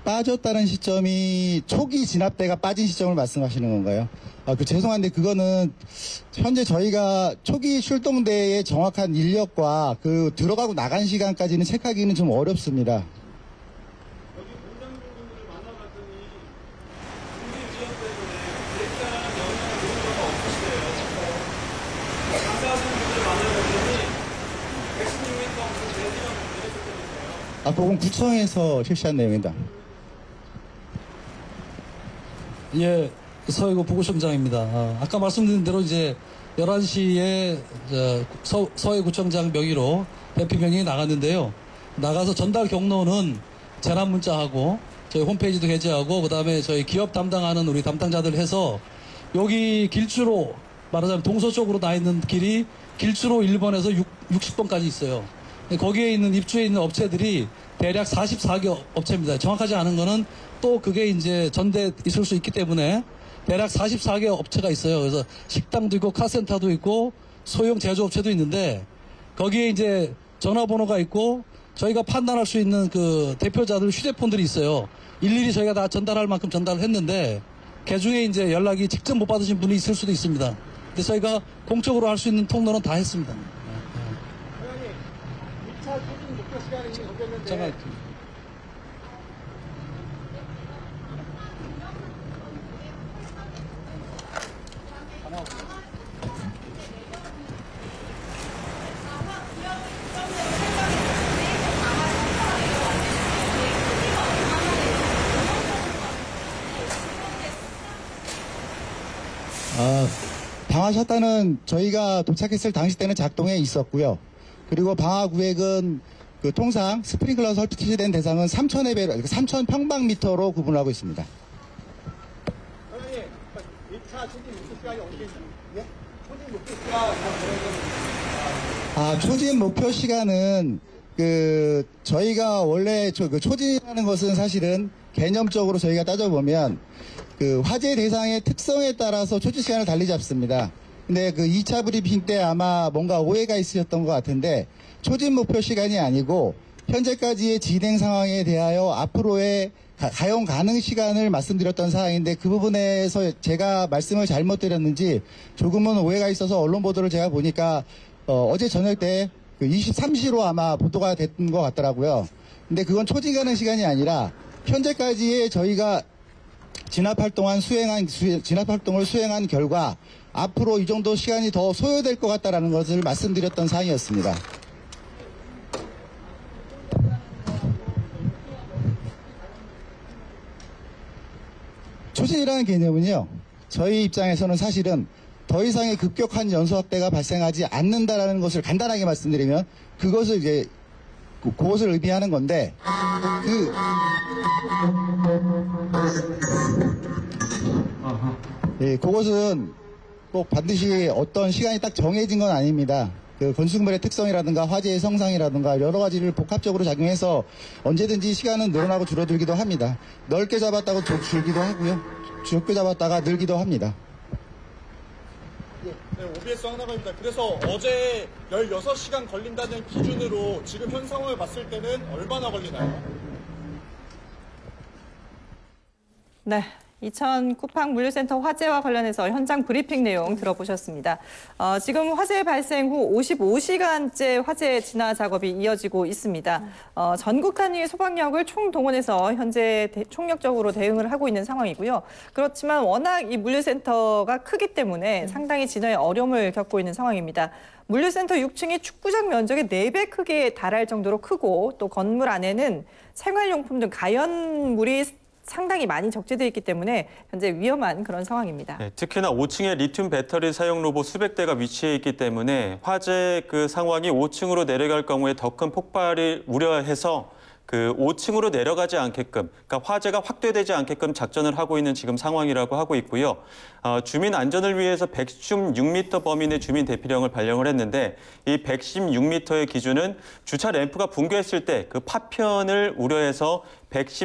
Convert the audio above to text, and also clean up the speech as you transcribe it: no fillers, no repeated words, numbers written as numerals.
빠졌다는 시점이 초기 진압대가 빠진 시점을 말씀하시는 건가요? 죄송한데 그거는 현재 저희가 초기 출동대의 정확한 인력과 그 들어가고 나간 시간까지는 체크하기는 좀 어렵습니다. 여기 공장분들을 만나봤더니 군대 지역 때문에 대기자라는 영향을 모는 바가 없으시대요. 장사하시는 분들 만나봤더니 116m 무슨 대기만 내렸었다면서요. 그건 구청에서 실시한 내용입니다. 예, 서해구 부구청장입니다. 아까 말씀드린 대로 이제 11시에 서해구청장 명의로 대피 명령이 나갔는데요. 나가서 전달 경로는 재난 문자하고 저희 홈페이지도 게재하고 그다음에 저희 기업 담당하는 우리 담당자들 해서 여기 길주로 말하자면 동서쪽으로 나 있는 길이 길주로 1번에서 60번까지 있어요. 거기에 있는 입주해 있는 업체들이 대략 44개 업체입니다. 정확하지 않은 거는 또 그게 이제 전대 있을 수 있기 때문에 대략 44개 업체가 있어요. 그래서 식당도 있고 카센터도 있고 소형 제조업체도 있는데 거기에 이제 전화번호가 있고 저희가 판단할 수 있는 그 대표자들 휴대폰들이 있어요. 일일이 저희가 다 전달할 만큼 전달을 했는데 그중에 이제 연락이 직접 못 받으신 분이 있을 수도 있습니다. 근데 저희가 공적으로 할 수 있는 통로는 다 했습니다. 회장님, 2차 추진 목표 시간이 정했는데 잠깐. 방화샷단은 저희가 도착했을 당시 때는 작동해 있었고요. 그리고 방화구역은 그 통상 스프링클러 설치된 대상은 3,000평방미터로 구분하고 있습니다. 회장님, 2차 추진 목표 시간이 어떻게 있나요? 예? 추진 목표 시간 초진 목표 시간은 저희가 원래 초진이라는 것은 사실은 개념적으로 저희가 따져보면 그 화재 대상의 특성에 따라서 초진 시간을 달리 잡습니다. 근데 그 2차 브리핑 때 아마 뭔가 오해가 있으셨던 것 같은데 초진 목표 시간이 아니고 현재까지의 진행 상황에 대하여 앞으로의 가용 가능 시간을 말씀드렸던 사항인데 그 부분에서 제가 말씀을 잘못 드렸는지 조금은 오해가 있어서 언론 보도를 제가 보니까 어제 저녁 때 23시로 아마 보도가 됐던 것 같더라고요. 근데 그건 초진 가능 시간이 아니라 현재까지의 저희가 진압 활동을 수행한 결과 앞으로 이 정도 시간이 더 소요될 것 같다라는 것을 말씀드렸던 사항이었습니다. 초진이라는 개념은요, 저희 입장에서는 사실은 더 이상의 급격한 연소 확대가 발생하지 않는다라는 것을 간단하게 말씀드리면 그것을 이제 그것을 의미하는 건데 그것은 꼭 반드시 어떤 시간이 딱 정해진 건 아닙니다. 그 건축물의 특성이라든가 화재의 성상이라든가 여러 가지를 복합적으로 작용해서 언제든지 시간은 늘어나고 줄어들기도 합니다. 넓게 잡았다고 줄기도 하고요. 좁게 잡았다가 늘기도 합니다. 네, OBS 황나가입니다. 그래서 어제 16시간 걸린다는 기준으로 지금 현 상황을 봤을 때는 얼마나 걸리나요? 네. 이천 쿠팡 물류센터 화재와 관련해서 현장 브리핑 내용 들어보셨습니다. 지금 화재 발생 후 55시간째 화재 진화 작업이 이어지고 있습니다. 전국 단위의 소방력을 총동원해서 현재 총력적으로 대응을 하고 있는 상황이고요. 그렇지만 워낙 이 물류센터가 크기 때문에 상당히 진화에 어려움을 겪고 있는 상황입니다. 물류센터 6층이 축구장 면적의 4배 크기에 달할 정도로 크고 또 건물 안에는 생활용품 등 가연물이 상당히 많이 적재되어 있기 때문에 현재 위험한 그런 상황입니다. 네, 특히나 5층에 리튬 배터리 사용 로봇 수백 대가 위치해 있기 때문에 화재 그 상황이 5층으로 내려갈 경우에 더 큰 폭발을 우려해서 그 5층으로 내려가지 않게끔, 그러니까 화재가 확대되지 않게끔 작전을 하고 있는 지금 상황이라고 하고 있고요. 주민 안전을 위해서 116m 범위 내 주민 대피령을 발령을 했는데 이 116m의 기준은 주차 램프가 붕괴했을 때 그 파편을 우려해서 110